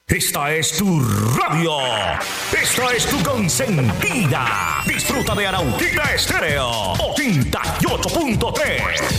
Esta es tu radio. Esta es tu consentida. Disfruta de Arauquita Estéreo 88.3.